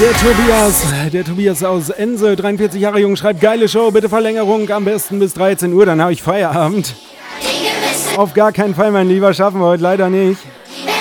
Der Tobias aus Ense, 43 Jahre jung, schreibt: geile Show, bitte Verlängerung, am besten bis 13 Uhr, dann habe ich Feierabend. Auf gar keinen Fall, mein Lieber, schaffen wir heute leider nicht.